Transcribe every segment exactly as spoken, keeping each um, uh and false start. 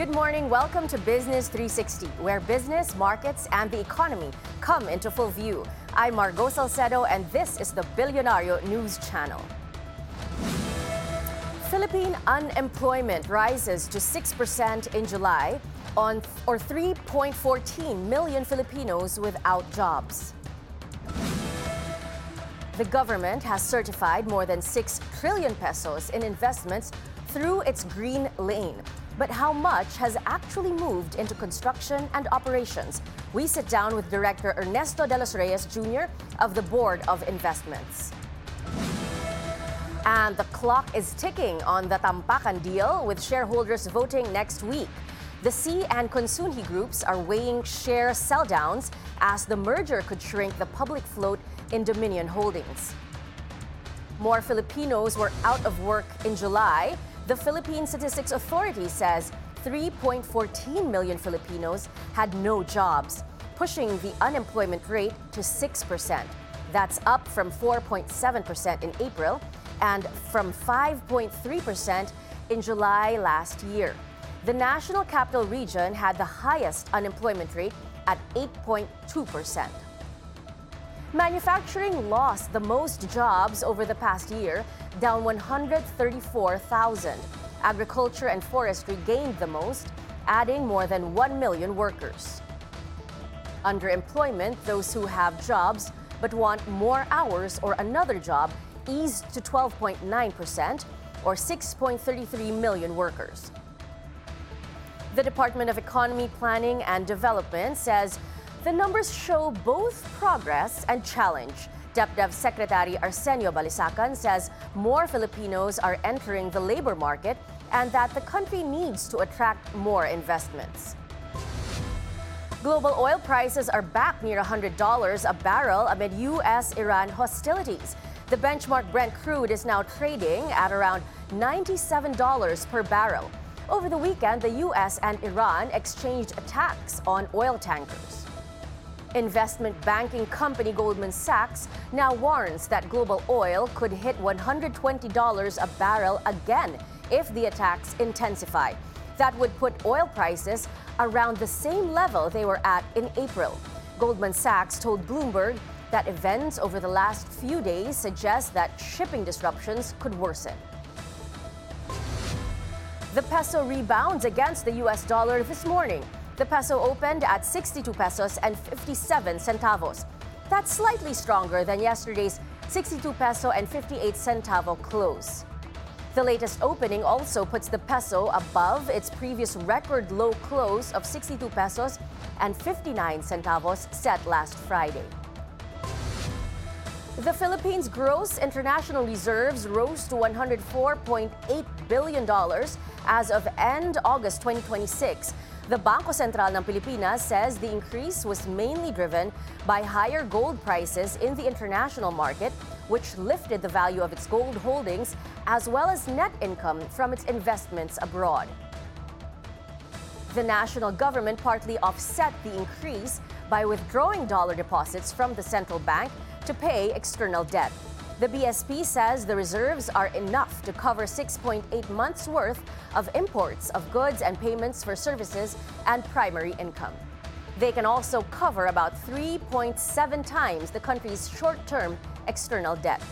Good morning. Welcome to Business three sixty, where business, markets, and the economy come into full view. I'm Margo Salcedo, and this is the Bilyonaryo News Channel. Philippine unemployment rises to six percent in July, on or three point one four million Filipinos without jobs. The government has certified more than six trillion pesos in investments through its Green Lane. But how much has actually moved into construction and operations? We sit down with Director Ernesto de los Reyes Junior of the Board of Investments. And the clock is ticking on the Tampakan deal, with shareholders voting next week. The C and Consunji groups are weighing share sell-downs as the merger could shrink the public float in Dominion Holdings. More Filipinos were out of work in July. The Philippine Statistics Authority says three point one four million Filipinos had no jobs, pushing the unemployment rate to six percent. That's up from four point seven percent in April and from five point three percent in July last year. The National Capital Region had the highest unemployment rate at eight point two percent. Manufacturing lost the most jobs over the past year, down one hundred thirty-four thousand. Agriculture and forestry gained the most, adding more than one million workers. Underemployment, those who have jobs but want more hours or another job, eased to twelve point nine percent, or six point three three million workers. The Department of Economy, Planning and Development says the numbers show both progress and challenge. DepDev Secretary Arsenio Balisacan says more Filipinos are entering the labor market and that the country needs to attract more investments. Global oil prices are back near one hundred dollars a barrel amid U S Iran hostilities. The benchmark Brent crude is now trading at around ninety-seven dollars per barrel. Over the weekend, the U S and Iran exchanged attacks on oil tankers. Investment banking company Goldman Sachs now warns that global oil could hit one hundred twenty dollars a barrel again if the attacks intensify. That would put oil prices around the same level they were at in April. Goldman Sachs told Bloomberg that events over the last few days suggest that shipping disruptions could worsen. The peso rebounds against the U S dollar this morning. The peso opened at sixty-two pesos and fifty-seven centavos. That's slightly stronger than yesterday's sixty-two peso and fifty-eight centavo close. The latest opening also puts the peso above its previous record low close of sixty-two pesos and fifty-nine centavos set last Friday. The Philippines' gross international reserves rose to one hundred four point eight billion dollars as of end August twenty twenty-six. The Bangko Sentral ng Pilipinas says the increase was mainly driven by higher gold prices in the international market, which lifted the value of its gold holdings, as well as net income from its investments abroad. The national government partly offset the increase by withdrawing dollar deposits from the central bank to pay external debt. The B S P says the reserves are enough to cover six point eight months' worth of imports of goods and payments for services and primary income. They can also cover about three point seven times the country's short-term external debt.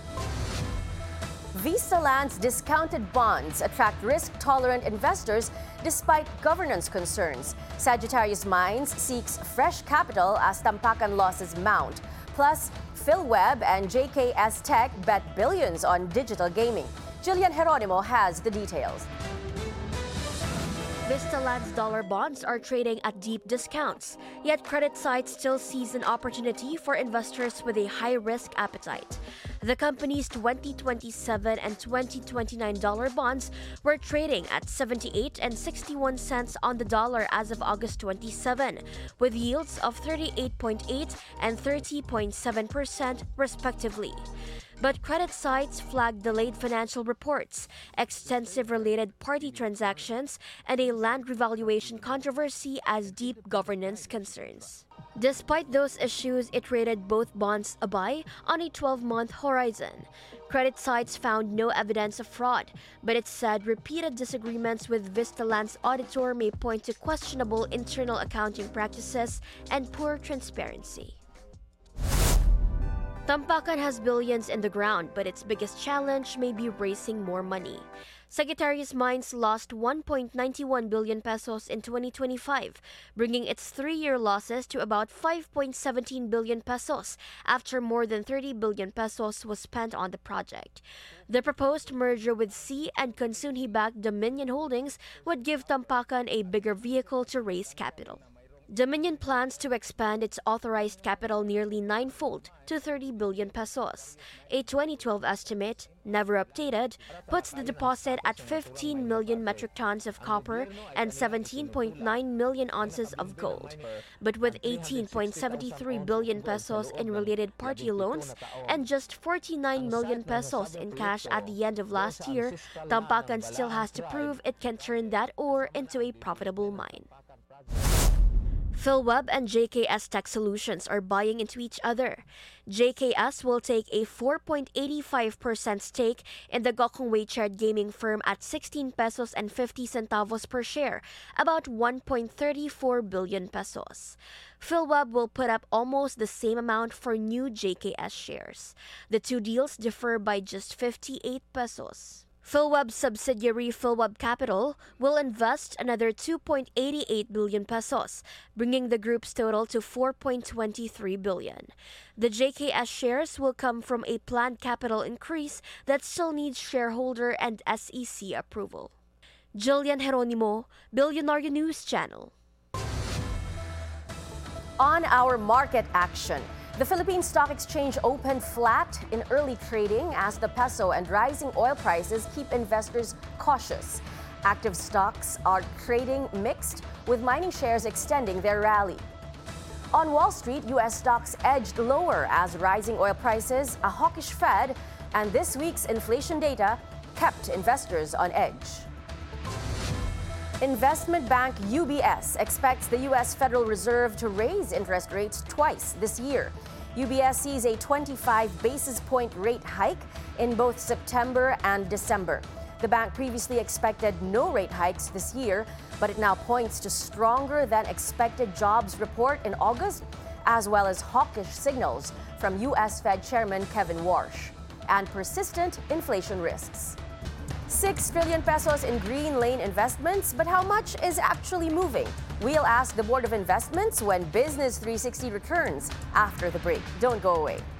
Vista Land's discounted bonds attract risk-tolerant investors despite governance concerns. Sagittarius Mines seeks fresh capital as Tampakan losses mount. Plus, PhilWeb and J K S Tech bet billions on digital gaming. Jillian Geronimo has the details. Vista Land's dollar bonds are trading at deep discounts, yet credit sites still sees an opportunity for investors with a high-risk appetite. The company's twenty twenty-seven and twenty twenty-nine dollar bonds were trading at seventy-eight and sixty-one cents on the dollar as of August twenty-seventh, with yields of thirty-eight point eight and thirty point seven percent respectively. But credit sites flagged delayed financial reports, extensive related party transactions, and a land revaluation controversy as deep governance concerns. Despite those issues, it rated both bonds a buy on a twelve-month horizon. Credit sites found no evidence of fraud, but it said repeated disagreements with Vistaland's auditor may point to questionable internal accounting practices and poor transparency. Tampakan has billions in the ground, but its biggest challenge may be raising more money. Sagittarius Mines lost one point nine one billion pesos in twenty twenty-five, bringing its three-year losses to about five point one seven billion pesos after more than thirty billion pesos was spent on the project. The proposed merger with Sea and Consunji-backed Dominion Holdings would give Tampakan a bigger vehicle to raise capital. Dominion plans to expand its authorized capital nearly ninefold to thirty billion pesos. A twenty twelve estimate, never updated, puts the deposit at fifteen million metric tons of copper and seventeen point nine million ounces of gold. But with eighteen point seven three billion pesos in related party loans and just forty-nine million pesos in cash at the end of last year, Tampakan still has to prove it can turn that ore into a profitable mine. Philweb and J K S Tech Solutions are buying into each other. J K S will take a four point eight five percent stake in the Gokong Weichard gaming firm at sixteen pesos and fifty centavos per share, about one point three four billion pesos. Philweb will put up almost the same amount for new J K S shares. The two deals differ by just fifty-eight pesos. Philweb's subsidiary Philweb Capital will invest another two point eight eight billion pesos, bringing the group's total to four point two three billion. The J K S shares will come from a planned capital increase that still needs shareholder and S E C approval. Jillian Geronimo, Billionaire News Channel. On our market action, the Philippine Stock Exchange opened flat in early trading as the peso and rising oil prices keep investors cautious. Active stocks are trading mixed, with mining shares extending their rally. On Wall Street, U S stocks edged lower as rising oil prices, a hawkish Fed, and this week's inflation data kept investors on edge. Investment bank U B S expects the U S Federal Reserve to raise interest rates twice this year. U B S sees a twenty-five basis point rate hike in both September and December. The bank previously expected no rate hikes this year, but it now points to stronger than expected jobs report in August, as well as hawkish signals from U S Fed Chairman Kevin Warsh and persistent inflation risks. Six trillion pesos in green lane investments, but how much is actually moving? We'll ask the Board of Investments when Business three sixty returns after the break. Don't go away.